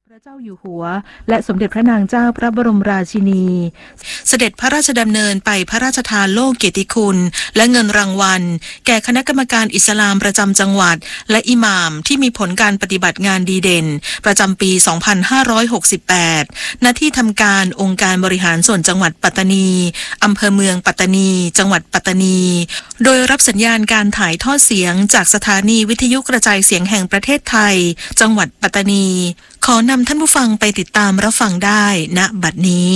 พระเจ้าอยู่หัวและสมเด็จพระนางเจ้าพระบรมราชินีเสด็จพระราชดำเนินไปพระราชทานโล่เกียรติคุณและเงินรางวัลแก่คณะกรรมการอิสลามประจำจังหวัดและอิหม่ามที่มีผลการปฏิบัติงานดีเด่นประจำปี 2568 ณ ที่ทำการองค์การบริหารส่วนจังหวัดปัตตานีอำเภอเมืองปัตตานีจังหวัดปัตตานีโดยรับสัญญาณการถ่ายทอดเสียงจากสถานีวิทยุกระจายเสียงแห่งประเทศไทยจังหวัดปัตตานีขอนำท่านผู้ฟังไปติดตามรับฟังได้ณบัดนี้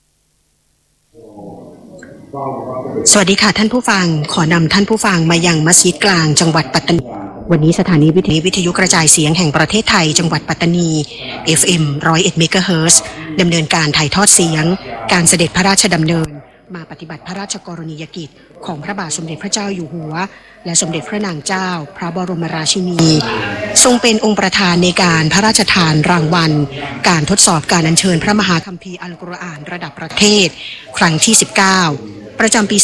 สวัสดีค่ะท่านผู้ฟังขอนำท่านผู้ฟังมายังมัสยิดกลางจังหวัดปัตตานีวันนี้สถานีวิทยุกระจายเสียงแห่งประเทศไทยจังหวัดปัตตานี FM 101 เมกะเฮิรตซ์ดำเนินการถ่ายทอดเสียงการเสด็จพระราชดำเนินมาปฏิบัติพระราชกรณียกิจของพระบาทสมเด็จพระเจ้าอยู่หัวและสมเด็จพระนางเจ้าพระบรมราชินีทรงเป็นองค์ประธานในการพระราชทานรางวัลการทดสอบการอัญเชิญพระมหาคัมภีร์อัลกุรอานระดับประเทศครั้งที่ 19 ประจำปี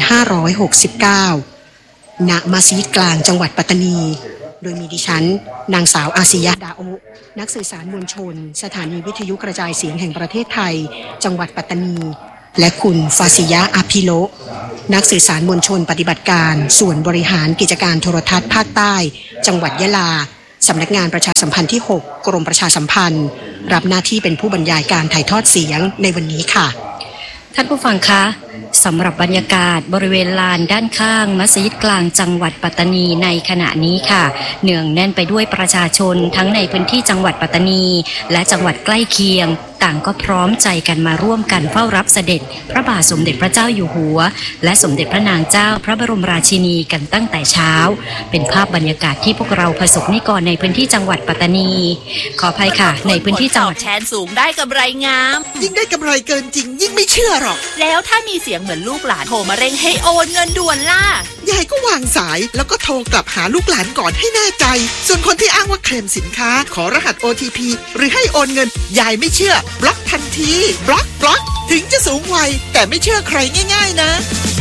2569 ณ มัสยิดกลางจังหวัดปัตตานีโดยมีดิฉันนางสาวอาซิยะดาโอนักสื่อสารมวลชนสถานีวิทยุกระจายเสียงแห่งประเทศไทยจังหวัดปัตตานีและคุณฟาซิยะอาพิโลนักสื่อสารมวลชนปฏิบัติการส่วนบริหารกิจการโทรทัศน์ภาคใต้จังหวัดยะลาสำนักงานประชาสัมพันธ์ที่ 6 กรมประชาสัมพันธ์รับหน้าที่เป็นผู้บรรยายการถ่ายทอดเสียงในวันนี้ค่ะท่านผู้ฟังคะสำหรับบรรยากาศบริเวณลานด้านข้างมัสยิดกลางจังหวัดปัตตานีในขณะนี้ค่ะเนืองแน่นไปด้วยประชาชนทั้งในพื้นที่จังหวัดปัตตานีและจังหวัดใกล้เคียงต่างก็พร้อมใจกันมาร่วมกันเฝ้ารับเสด็จพระบาทสมเด็จพระเจ้าอยู่หัวและสมเด็จพระนางเจ้าพระบรมราชินีกันตั้งแต่เช้าเป็นภาพบรรยากาศที่พวกเราประสบนิกรในพื้นที่จังหวัดปัตตานีขออภัยค่ะในพื้นที่จังหวัดแทนสูงได้กำไรงามยิ่งได้กำไรเกินจริงยิ่งไม่เชื่อหรอกแล้วถ้ามีเสียงเหมือนลูกหลานโทรมาเร่งให้โอนเงินด่วนล่ะยายก็วางสายแล้วก็โทรกลับหาลูกหลานก่อนให้แน่ใจส่วนคนที่อ้างว่าเคลมสินค้าขอรหัส OTP หรือให้โอนเงินยายไม่เชื่อบล็อกทันทีบล็อกถึงจะสูงวัยแต่ไม่เชื่อใครง่ายๆนะ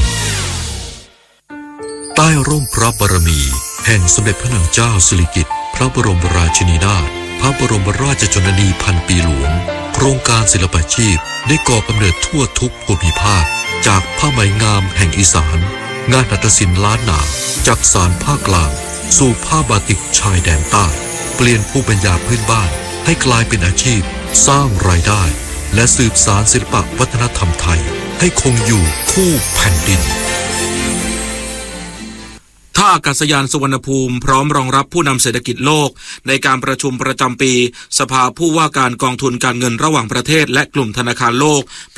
ใต้ร่มพระบารมีแห่งสมเด็จพระนางเจ้าสิริกิติ์พระบรมราชินีนาถพระบรมราชชนนีพันปีหลวงโครงการศิลปาชีพได้ก่อกำเนิดทั่วทุกภูมิภาคจากผ้าไหมงามแห่งอีสานงานหัตถศิลป์ล้านนาจากสานภาคกลางสู่ผ้าบาติกชายแดนใต้เปลี่ยนภูมิปัญญาพื้นบ้านให้กลายเป็นอาชีพสร้างรายได้และสืบสานศิลปวัฒนธรรมไทยให้คงอยู่คู่แผ่นดินท่าอากาศยานสุวรรณภูมิพร้อมรองรับผู้นำเศรษฐกิจโลกในการประชุมประจำปีสภาผู้ว่าการกองทุนการเงินระหว่างประเทศและกลุ่มธนาคารโลกปี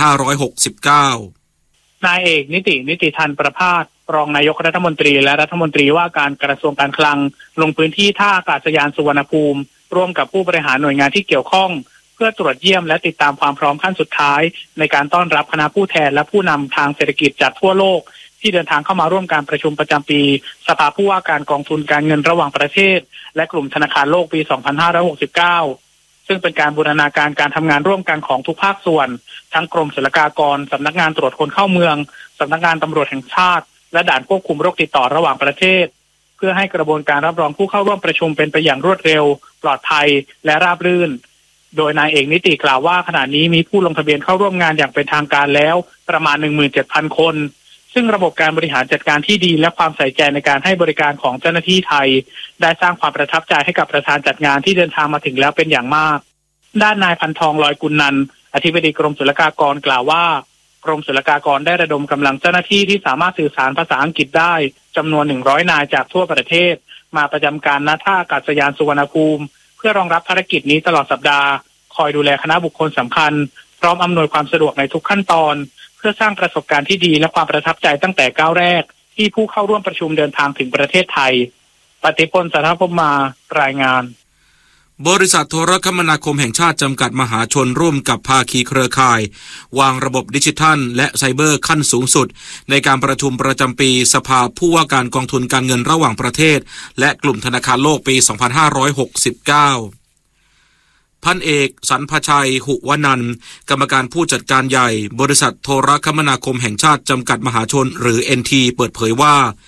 2569 นายเอกนิติธันประภาสรองนายกรัฐมนตรีและรัฐมนตรีว่าการกระทรวงการคลังลงพื้นที่ท่าอากาศยานสุวรรณภูมิร่วมกับผู้บริหารหน่วยงานที่เกี่ยวข้องเพื่อตรวจเยี่ยมและติดตามความพร้อมขั้นสุดท้ายในการต้อนรับคณะผู้แทนและผู้นำทางเศรษฐกิจจากทั่วโลกที่เดินทางเข้ามาร่วมการประชุมประจำปีสภาผู้ว่าการกองทุนการเงินระหว่างประเทศและกลุ่มธนาคารโลกปี 2569 ซึ่งเป็นการบูรณาการการทำงานร่วมกันของทุกภาคส่วนทั้งกรมศุลกากรสำนักงานตรวจคนเข้าเมืองสำนักงานตำรวจแห่งชาติและด่านควบคุมโรคติดต่อระหว่างประเทศเพื่อให้กระบวนการรับรองผู้เข้าร่วมประชุมเป็นไปอย่างรวดเร็วปลอดภัยและราบรื่นโดยนายเอกนิติกล่าวว่าขณะนี้มีผู้ลงทะเบียนเข้าร่วมงานอย่างเป็นทางการแล้วประมาณ 17,000 คนซึ่งระบบการบริหารจัดการที่ดีและความใส่ใจในการให้บริการของเจ้าหน้าที่ไทยได้สร้างความประทับใจให้กับประธานจัดงานที่เดินทางมาถึงแล้วเป็นอย่างมากด้านนายพันทองลอยกุลนันท์อธิบดีกรมศุลกากรกล่าวว่ากรมศุลกากรได้ระดมกำลังเจ้าหน้าที่ที่สามารถสื่อสารภาษาอังกฤษได้จำนวน100นายจากทั่วประเทศมาประจำการณท่าอากาศยานสุวรรณภูมิเพื่อรองรับภารกิจนี้ตลอดสัปดาห์คอยดูแลคณะบุคคลสำคัญพร้อมอำนวยความสะดวกในทุกขั้นตอนเพื่อสร้างประสบการณ์ที่ดีและความประทับใจตั้งแต่ก้าวแรกที่ผู้เข้าร่วมประชุมเดินทางถึงประเทศไทยปฏิพล สัทธพมารายงานบริษัทโทรคมนาคมแห่งชาติจำกัดมหาชนร่วมกับภาคีเครือข่ายวางระบบดิจิทัลและไซเบอร์ขั้นสูงสุดในการประชุมประจำปีสภาผู้ว่าการกองทุนการเงินระหว่างประเทศและกลุ่มธนาคารโลกปี 2569พันเอกสรรพชัยหุวนันท์กรรมการผู้จัดการใหญ่บริษัทโทรคมนาคมแห่งชาติจำกัดมหาชนหรือ NT เปิดเผยว่า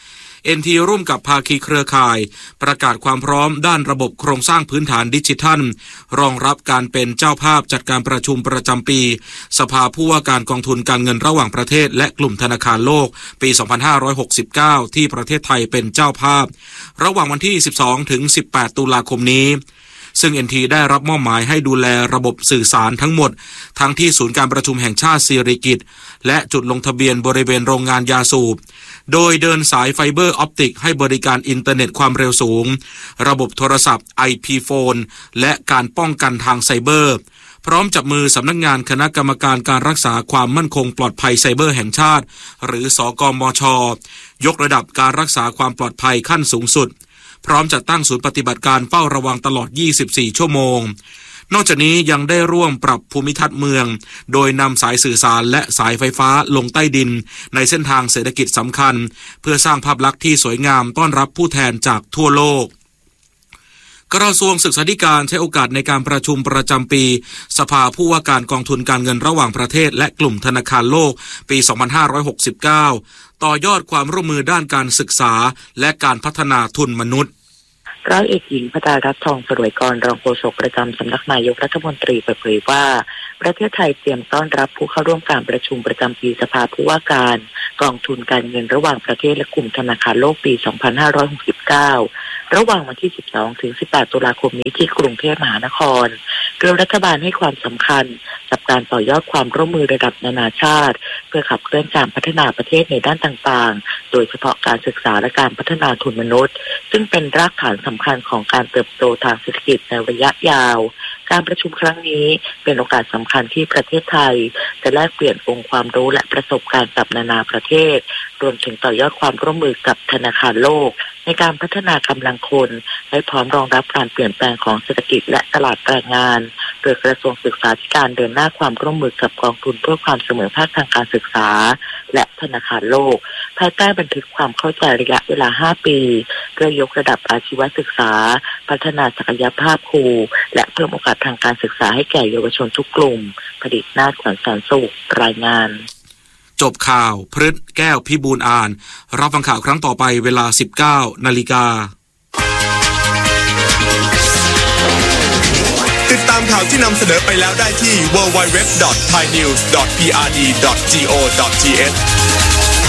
NT ร่วมกับภาคีเครือข่ายประกาศความพร้อมด้านระบบโครงสร้างพื้นฐานดิจิทัลรองรับการเป็นเจ้าภาพจัดการประชุมประจำปีสภาผู้ว่าการกองทุนการเงินระหว่างประเทศและกลุ่มธนาคารโลกปี2569ที่ประเทศไทยเป็นเจ้าภาพระหว่างวันที่12ถึง18ตุลาคมนี้ซึ่ง NT ได้รับมอบหมายให้ดูแลระบบสื่อสารทั้งหมดทั้งที่ศูนย์การประชุมแห่งชาติสิริกิติ์และจุดลงทะเบียนบริเวณโรงงานยาสูบโดยเดินสายไฟเบอร์ออปติกให้บริการอินเทอร์เน็ตความเร็วสูงระบบโทรศัพท์ IP โฟนและการป้องกันทางไซเบอร์พร้อมจับมือสำนักงานคณะกรรมการการรักษาความมั่นคงปลอดภัยไซเบอร์แห่งชาติหรือสกมช.ยกระดับการรักษาความปลอดภัยขั้นสูงสุดพร้อมจัดตั้งศูนย์ปฏิบัติการเฝ้าระวังตลอด24ชั่วโมงนอกจากนี้ยังได้ร่วมปรับภูมิทัศน์เมืองโดยนำสายสื่อสารและสายไฟฟ้าลงใต้ดินในเส้นทางเศรษฐกิจสำคัญเพื่อสร้างภาพลักษณ์ที่สวยงามต้อนรับผู้แทนจากทั่วโลกกระทรวงศึกษาธิการใช้โอกาสในการประชุมประจำปีสภาผู้ว่าการกองทุนการเงินระหว่างประเทศและกลุ่มธนาคารโลกปี2569ต่อยอดความร่วมมือด้านการศึกษาและการพัฒนาทุนมนุษย์ร้อยเอกหญิงพดารัตน์ทองสรวยกรรองโฆษกประจำสำนักนายกรัฐมนตรีเปิดเผยว่าประเทศไทยเตรียมต้อนรับผู้เข้าร่วมการประชุมประจำปีสภาผู้ว่าการกองทุนการเงินระหว่างประเทศและกลุ่มธนาคารโลกปี2569ระหว่างวันที่12ถึง18ตุลาคมนี้ที่กรุงเทพมหานครโดยรัฐบาลให้ความสำคัญกับการต่อยอดความร่วมมือระดับนานาชาติเพื่อขับเคลื่อนการพัฒนาประเทศในด้านต่างๆโดยเฉพาะการศึกษาและการพัฒนาทุนมนุษย์ซึ่งเป็นรากฐานสำคัญของการเติบโตทางเศรษฐกิจในระยะยาวการประชุมครั้งนี้เป็นโอกาสสำคัญที่ประเทศไทยจะแลกเปลี่ยนองค์ความรู้และประสบการณ์กับนานาประเทศรวมถึงต่อยอดความร่วมมือกับธนาคารโลกในการพัฒนากำลังคนให้พร้อมรองรับการเปลี่ยนแปลงของเศรษฐกิจและตลาดแรงงานโดยกระทรวงศึกษาธิการเดินหน้าความร่วมมือกับกองทุนเพื่อความเสมอภาคทางการศึกษาและธนาคารโลกภายใต้บันทึกความเข้าใจระยะเวลา5ปีเพื่อยกระดับอาชีวศึกษาพัฒนาศักยภาพครูและเพิ่มโอกาสทางการศึกษาให้แก่เยาวชนทุกกลุ่มผลิตนาฏขวัญแสนสุขรายงานจบข่าวพฤษแก้วพิบูลอ่านรับฟังข่าวครั้งต่อไปเวลา 19:00 น. ติดตามข่าวที่นำเสนอไปแล้วได้ที่ www.thainews.prd.go.th